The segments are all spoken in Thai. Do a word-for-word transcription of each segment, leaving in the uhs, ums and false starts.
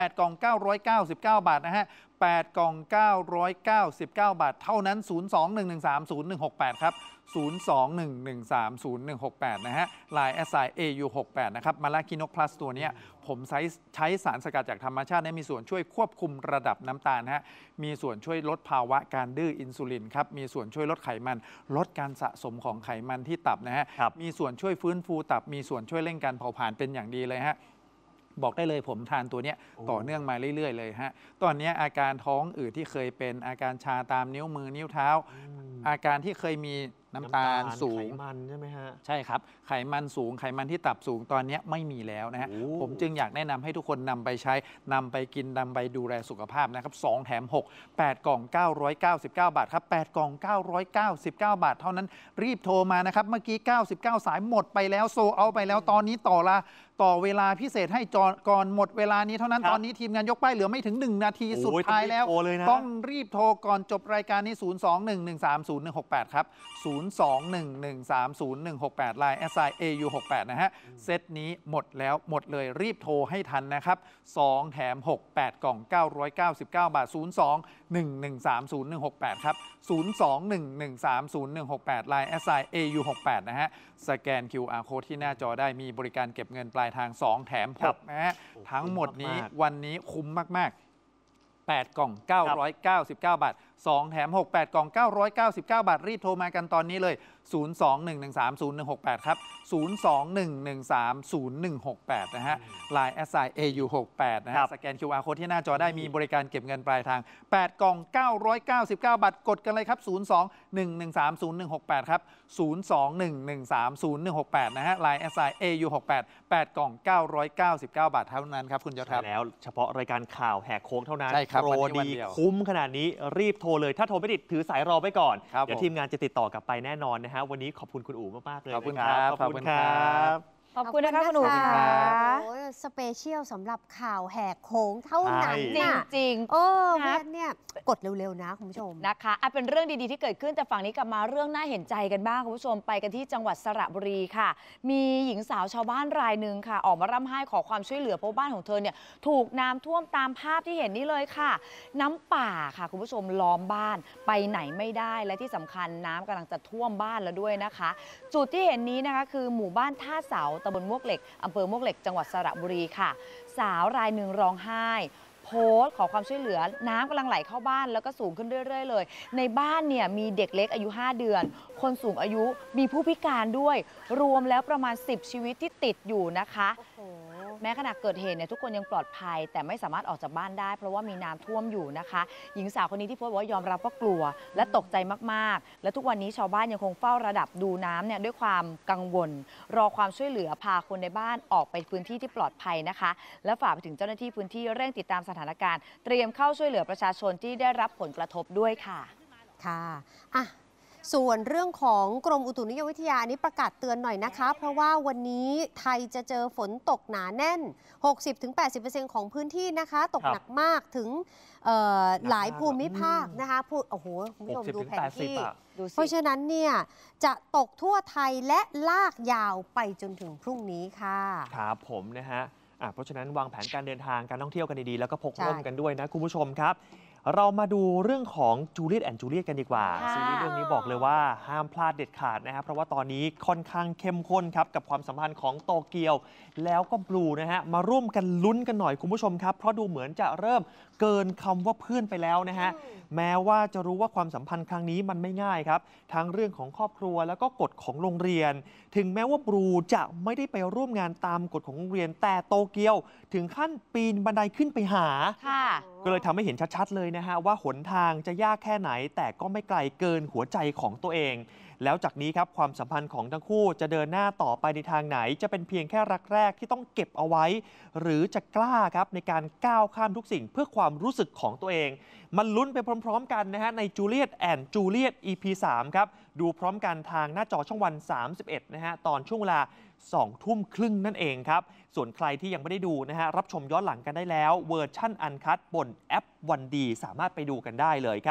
แปดกล่องเก้าร้อยเก้าสิบเก้าบาทนะฮะแปดกล่องเก้าร้อยเก้าสิบเก้าบาทเท่านั้น ศูนย์ สอง หนึ่ง หนึ่ง สาม ศูนย์ หนึ่ง หก แปด ครับ ศูนย์ สอง หนึ่ง หนึ่ง สาม ศูนย์ หนึ่ง หก แปด นะฮะ ไลน์ แอท ไซน์ เอ ยู หก แปด นะครับมาลาคินกพลัสตัวนี้ผมใช้ใช้สารสกัดจากธรรมชาติมีส่วนช่วยควบคุมระดับน้ำตาลฮะมีส่วนช่วยลดภาวะการดื้ออินซูลินครับมีส่วนช่วยลดไขมันลดการสะสมของไขมันที่ตับนะฮะมีส่วนช่วยฟื้นฟูตับมีส่วนช่วยเร่งการเผาผลาญเป็นอย่างดีเลยฮะบอกได้เลยผมทานตัวนี้ต่อเนื่องมาเรื่อยๆเลยฮะตอนนี้อาการท้องอืดที่เคยเป็นอาการชาตามนิ้วมือนิ้วเท้าอาการที่เคยมีน้ำตาลสูงไขมันใช่ไหมฮะใช่ครับไขมันสูงไขมันที่ตับสูงตอนนี้ไม่มีแล้วนะฮะผมจึงอยากแนะนำให้ทุกคนนำไปใช้นำไปกินนำไปดูแลสุขภาพนะครับสองแถมหก แปดกล่องเก้าร้อยเก้าสิบเก้าบาทครับแปดกล่องเก้าร้อยเก้าสิบเก้าบาทเท่านั้นรีบโทรมานะครับเมื่อกี้เก้าสิบเก้าสายหมดไปแล้วโซเอาไปแล้วตอนนี้ต่อละต่อเวลาพิเศษให้จอก่อนหมดเวลานี้เท่านั้นตอนนี้ทีมงานยกป้ายเหลือไม่ถึงหนึ่งนาทีสุดท้ายแล้วต้องรีบโทรก่อนจบรายการนี้ ศูนย์ สอง หนึ่ง หนึ่ง สาม ศูนย์ หนึ่ง หก แปด ครับ ศูนย์ สอง หนึ่ง หนึ่ง สาม ศูนย์ หนึ่ง หก แปด ไลน์ แอท ไซน์ เอ ยู หก แปด นะฮะเซตนี้หมดแล้วหมดเลยรีบโทรให้ทันนะครับสองแถมหก แปดกล่องเก้าร้อยเก้าสิบเก้าบาท ศูนย์ สอง หนึ่ง หนึ่ง สาม ศูนย์ หนึ่ง หก แปด ครับ ศูนย์ สอง หนึ่ง หนึ่ง สาม ศูนย์ หนึ่ง หก แปด ไลน์ แอท ไซน์ เอ ยู หก แปด นะฮะสแกน คิว อาร์ Code ที่หน้าจอได้มีบริการเก็บเงินปลายทางสองแถมหกนะฮะทั้งหมดนี้วันนี้คุ้มมากๆแปดกล่องเก้าร้อยเก้าสิบเก้าบาทสองแถมหก แปดกล่องเก้าร้อยเก้าสิบเก้าบาทรีบโทรมากันตอนนี้เลย ศูนย์ สอง หนึ่ง หนึ่ง สาม ศูนย์ หนึ่ง หก แปด ครับ ศูนย์ สอง หนึ่ง หนึ่ง สาม ศูนย์ หนึ่ง หก แปด นะฮะ ไลน์ แอท ไซน์ เอ ยู หก แปด นะฮะสแกน คิว อาร์ Code ที่หน้าจอได้มีบริการเก็บเงินปลายทางแปดกล่องเก้าร้อยเก้าสิบเก้าบาทกดกันเลยครับ ศูนย์ สอง หนึ่ง หนึ่ง สาม ศูนย์ หนึ่ง หก แปด ครับ ศูนย์ สอง หนึ่ง หนึ่ง สาม ศูนย์ หนึ่ง หก แปด นะฮะ ไลน์ แอท ไซน์ เอ ยู หก แปด แปดกล่องเก้าร้อยเก้าสิบเก้าบาทเท่านั้นครับคุณยศครับแล้วเฉพาะรายการข่าวแหกโค้งเท่านั้นโปรดีคุ้มขนาดนี้รีบโทรเลยถ้าโทรไม่ติดถือสายรอไว้ก่อนเดี๋ยวทีมงานจะติดต่อกลับไปแน่นอนนะฮะวันนี้ขอบคุณคุณอู๋มากๆเลยขอบคุณครับขอบคุณครับขอบคุณนะคะคุณอู๋ค่ะโอ้ยสเปเชียลสำหรับข่าวแหกโค้งเท่านั้นจริงๆเออเพราะเนี่ยกดเร็วๆนะคุณผู้ชมนะคะอ่ะเป็นเรื่องดีๆที่เกิดขึ้นแต่ฝั่งนี้กลับมาเรื่องน่าเห็นใจกันบ้างคุณผู้ชมไปกันที่จังหวัดสระบุรีค่ะมีหญิงสาวชาวบ้านรายหนึ่งค่ะออกมาร่ำไห้ขอความช่วยเหลือเพราะบ้านของเธอเนี่ยถูกน้ำท่วมตามภาพที่เห็นนี่เลยค่ะน้ำป่าค่ะคุณผู้ชมล้อมบ้านไปไหนไม่ได้และที่สำคัญน้ำกำลังจะท่วมบ้านแล้วด้วยนะคะจุดที่เห็นนี้นะคะคือหมู่บ้านท่าเสาตำบลมวกเหล็กอำเภอมวกเหล็กจังหวัดสระบุรีค่ะสาวรายหนึ่งร้องไห้โพสต์ขอความช่วยเหลือน้ำกำลังไหลเข้าบ้านแล้วก็สูงขึ้นเรื่อยๆเลยในบ้านเนี่ยมีเด็กเล็กอายุห้าเดือนคนสูงอายุมีผู้พิการด้วยรวมแล้วประมาณสิบชีวิตที่ติดอยู่นะคะแม้ขณะเกิดเหตุเนี่ยทุกคนยังปลอดภัยแต่ไม่สามารถออกจากบ้านได้เพราะว่ามีน้ำท่วมอยู่นะคะหญิงสาวคนนี้ที่โพสต์ว่ายอมรับว่ากลัวและตกใจมากๆและทุกวันนี้ชาวบ้านยังคงเฝ้าระดับดูน้ำเนี่ยด้วยความกังวลรอความช่วยเหลือพาคนในบ้านออกไปพื้นที่ที่ปลอดภัยนะคะและฝากไปถึงเจ้าหน้าที่พื้นที่เร่งติดตามสถานการณ์เตรียมเข้าช่วยเหลือประชาชนที่ได้รับผลกระทบด้วยค่ะค่ะอ่ะส่วนเรื่องของกรมอุตุนิยมวิทยาอันนี้ประกาศเตือนหน่อยนะคะเพราะว่าวันนี้ไทยจะเจอฝนตกหนาแน่น หกสิบถึงแปดสิบเปอร์เซ็นต์ ของพื้นที่นะคะตกหนักมากถึงหลายภูมิภาคนะคะพูดโอ้โหคุณผู้ชมดูแผนที่เพราะฉะนั้นเนี่ยจะตกทั่วไทยและลากยาวไปจนถึงพรุ่งนี้ค่ะครับผมนะฮะเพราะฉะนั้นวางแผนการเดินทางการท่องเที่ยวกันดีๆแล้วก็พกร่มกันด้วยนะคุณผู้ชมครับเรามาดูเรื่องของจูเลียตแอนด์จูเลียตกันดีกว่าซีรีส์เรื่องนี้บอกเลยว่าห้ามพลาดเด็ดขาดนะครับเพราะว่าตอนนี้ค่อนข้างเข้มข้นครับกับความสัมพันธ์ของโตเกียวแล้วก็บลูนะฮะมาร่วมกันลุ้นกันหน่อยคุณผู้ชมครับเพราะดูเหมือนจะเริ่มเกินคำว่าเพื่อนไปแล้วนะฮะแม้ว่าจะรู้ว่าความสัมพันธ์ครั้งนี้มันไม่ง่ายครับทั้งเรื่องของครอบครัวแล้วก็กฎของโรงเรียนถึงแม้ว่าบลูจะไม่ได้ไปร่วมงานตามกฎของโรงเรียนแต่โตเกียวถึงขั้นปีนบันไดขึ้นไปหาก็เลยทำให้เห็นชัดๆเลยนะฮะว่าหนทางจะยากแค่ไหนแต่ก็ไม่ไกลเกินหัวใจของตัวเองแล้วจากนี้ครับความสัมพันธ์ของทั้งคู่จะเดินหน้าต่อไปในทางไหนจะเป็นเพียงแค่รักแรกที่ต้องเก็บเอาไว้หรือจะกล้าครับในการก้าวข้ามทุกสิ่งเพื่อความรู้สึกของตัวเองมันลุ้นไปพร้อมๆกันนะฮะในจูเลียตแอนด์จูเลียต อี พี สาม ครับดูพร้อมกันทางหน้าจอช่องวันสามสิบเอ็ดนะฮะตอนช่วงเวลาสองทุ่มครึ่งนั่นเองครับส่วนใครที่ยังไม่ได้ดูนะฮะรับชมย้อนหลังกันได้แล้วเวอร์ชั่นอันคัตบนแอปวันดีสามารถไปดูกันได้เลยครับ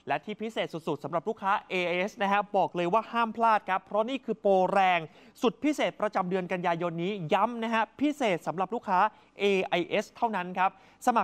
และที่พิเศษสุดๆสำหรับลูกค้า เอ ไอ เอส นะฮะบอกเลยว่าห้ามพลาดครับเพราะนี่คือโปรแรงสุดพิเศษประจำเดือนกันยายนนี้ย้ำนะฮะพิเศษสำหรับลูกค้า เอ ไอ เอส เท่านั้นครับสมัคร